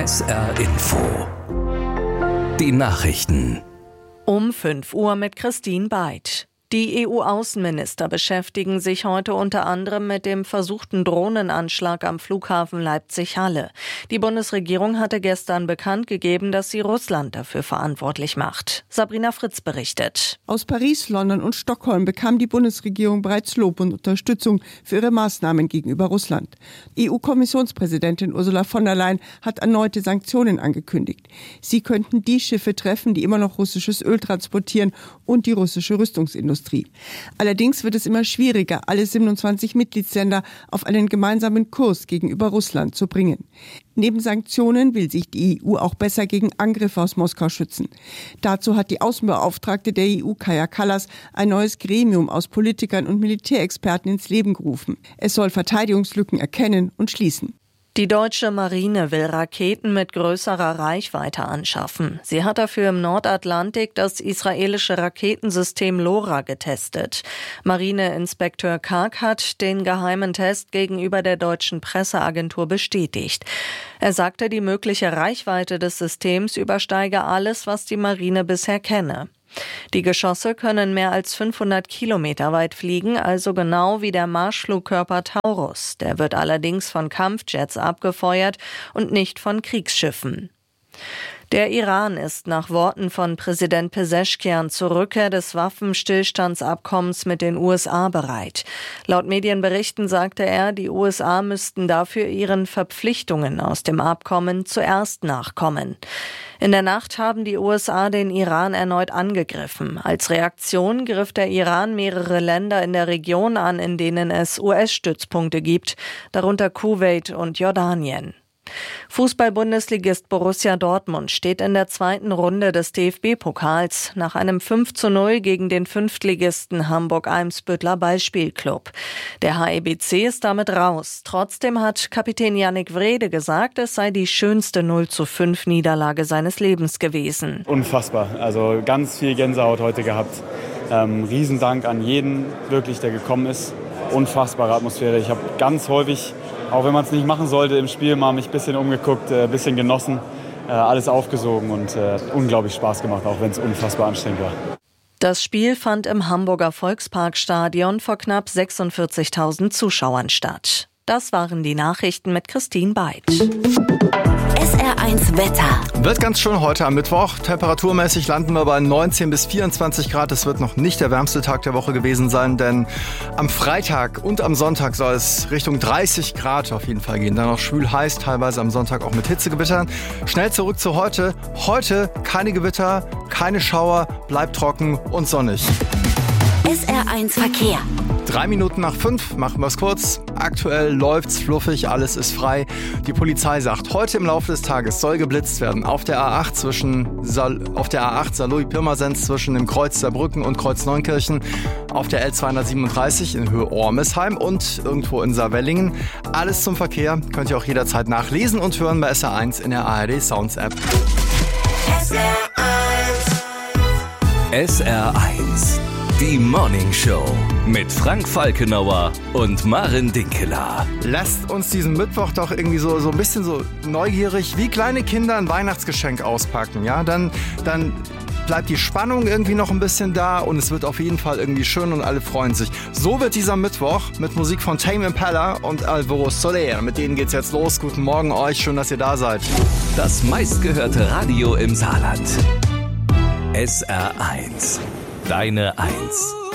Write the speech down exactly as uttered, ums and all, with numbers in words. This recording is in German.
S R Info. Die Nachrichten. Um fünf Uhr mit Christine Beid. Die E U-Außenminister beschäftigen sich heute unter anderem mit dem versuchten Drohnenanschlag am Flughafen Leipzig-Halle. Die Bundesregierung hatte gestern bekannt gegeben, dass sie Russland dafür verantwortlich macht. Sabrina Fritz berichtet. Aus Paris, London und Stockholm bekam die Bundesregierung bereits Lob und Unterstützung für ihre Maßnahmen gegenüber Russland. E U-Kommissionspräsidentin Ursula von der Leyen hat erneute Sanktionen angekündigt. Sie könnten die Schiffe treffen, die immer noch russisches Öl transportieren, und die russische Rüstungsindustrie. Allerdings wird es immer schwieriger, alle siebenundzwanzig Mitgliedsländer auf einen gemeinsamen Kurs gegenüber Russland zu bringen. Neben Sanktionen will sich die E U auch besser gegen Angriffe aus Moskau schützen. Dazu hat die Außenbeauftragte der E U, Kaja Kallas, ein neues Gremium aus Politikern und Militärexperten ins Leben gerufen. Es soll Verteidigungslücken erkennen und schließen. Die deutsche Marine will Raketen mit größerer Reichweite anschaffen. Sie hat dafür im Nordatlantik das israelische Raketensystem LoRa getestet. Marineinspekteur Karg hat den geheimen Test gegenüber der deutschen Presseagentur bestätigt. Er sagte, die mögliche Reichweite des Systems übersteige alles, was die Marine bisher kenne. Die Geschosse können mehr als fünfhundert Kilometer weit fliegen, also genau wie der Marschflugkörper Taurus. Der wird allerdings von Kampfjets abgefeuert und nicht von Kriegsschiffen. Der Iran ist nach Worten von Präsident Peseschkian zur Rückkehr des Waffenstillstandsabkommens mit den U S A bereit. Laut Medienberichten sagte er, die U S A müssten dafür ihren Verpflichtungen aus dem Abkommen zuerst nachkommen. In der Nacht haben die U S A den Iran erneut angegriffen. Als Reaktion griff der Iran mehrere Länder in der Region an, in denen es U S-Stützpunkte gibt, darunter Kuwait und Jordanien. Fußball-Bundesligist Borussia Dortmund steht in der zweiten Runde des D F B-Pokals nach einem fünf zu null gegen den Fünftligisten Hamburg-Eimsbüttler Ballspielclub. Der H E B C ist damit raus. Trotzdem hat Kapitän Yannick Wrede gesagt, es sei die schönste null zu fünf Niederlage seines Lebens gewesen. Unfassbar, also ganz viel Gänsehaut heute gehabt. Ähm, Riesendank an jeden, wirklich, der gekommen ist. Unfassbare Atmosphäre. Ich habe ganz häufig, auch wenn man es nicht machen sollte, im Spiel mal mich ein bisschen umgeguckt, ein bisschen genossen, alles aufgesogen und äh, unglaublich Spaß gemacht, auch wenn es unfassbar anstrengend war. Das Spiel fand im Hamburger Volksparkstadion vor knapp sechsundvierzigtausend Zuschauern statt. Das waren die Nachrichten mit Christine Beid. S R eins Wetter. Wird ganz schön heute am Mittwoch. Temperaturmäßig landen wir bei neunzehn bis vierundzwanzig Grad. Es wird noch nicht der wärmste Tag der Woche gewesen sein, denn am Freitag und am Sonntag soll es Richtung dreißig Grad auf jeden Fall gehen. Dann noch schwül heiß, teilweise am Sonntag auch mit Hitzegewittern. Schnell zurück zu heute. Heute keine Gewitter, keine Schauer, bleibt trocken und sonnig. S R eins Verkehr. Drei Minuten nach fünf, machen wir es kurz. Aktuell läuft's fluffig, alles ist frei. Die Polizei sagt, heute im Laufe des Tages soll geblitzt werden. Auf der A acht zwischen Sal- auf der A acht Saarlouis-Pirmasens zwischen dem Kreuz Saarbrücken und Kreuz Neunkirchen. Auf der L zweihundertsiebenunddreißig in Höhe Ormesheim und irgendwo in Saarwellingen. Alles zum Verkehr könnt ihr auch jederzeit nachlesen und hören bei S R eins in der A R D Sounds App. S R eins. S R eins. Die Morning Show mit Frank Falkenauer und Maren Dinkeler. Lasst uns diesen Mittwoch doch irgendwie so, so ein bisschen so neugierig wie kleine Kinder ein Weihnachtsgeschenk auspacken. Ja, dann, dann bleibt die Spannung irgendwie noch ein bisschen da und es wird auf jeden Fall irgendwie schön und alle freuen sich. So wird dieser Mittwoch mit Musik von Tame Impala und Alvaro Soler. Mit denen geht's jetzt los. Guten Morgen euch, schön, dass ihr da seid. Das meistgehörte Radio im Saarland. S R eins. Deine Eins.